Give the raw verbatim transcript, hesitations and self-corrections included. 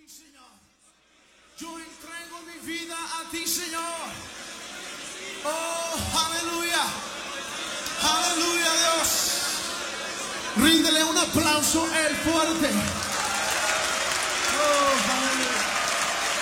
Señor. Yo entrego mi vida a ti, Señor. Oh, aleluya. Aleluya, Dios. Ríndele un aplauso el fuerte.